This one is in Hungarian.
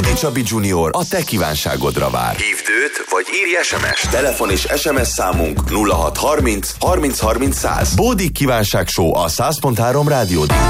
Bódi Csabi Junior a te kívánságodra vár. Hívd őt, vagy írj SMS. Telefon és SMS számunk 0630 30 30 100. Bódi kívánság show a 100.3 Rádiódon.